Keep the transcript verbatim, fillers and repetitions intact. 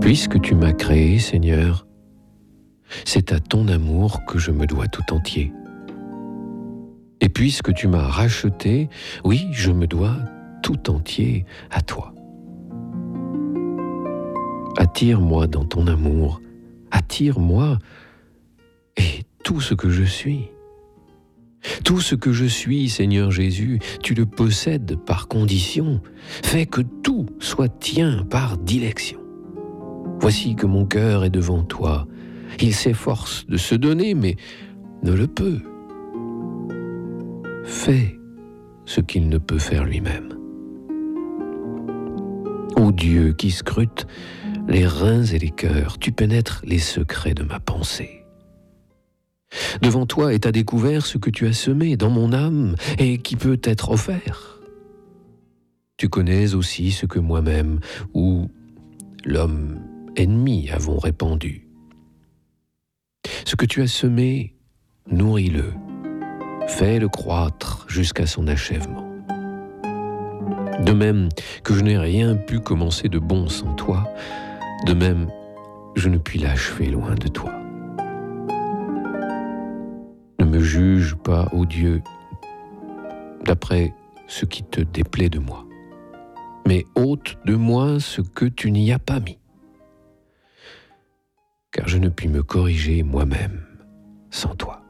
Puisque tu m'as créé, Seigneur, c'est à ton amour que je me dois tout entier. Et puisque tu m'as racheté, oui, je me dois tout entier à toi. Attire-moi dans ton amour, attire-moi et tout ce que je suis. Tout ce que je suis, Seigneur Jésus, tu le possèdes par condition. Fais que tout soit tien par dilection. Voici que mon cœur est devant toi. Il s'efforce de se donner, mais ne le peut. Fais ce qu'il ne peut faire lui-même. Ô Dieu qui scrute les reins et les cœurs, tu pénètres les secrets de ma pensée. Devant toi est à découvert ce que tu as semé dans mon âme et qui peut être offert. Tu connais aussi ce que moi-même ou l'homme ennemi avons répandu. Ce que tu as semé, nourris-le, fais-le croître jusqu'à son achèvement. De même que je n'ai rien pu commencer de bon sans toi, de même je ne puis l'achever loin de toi. Ne me juge pas, ô Dieu, d'après ce qui te déplaît de moi, mais ôte de moi ce que tu n'y as pas mis, car je ne puis me corriger moi-même sans toi.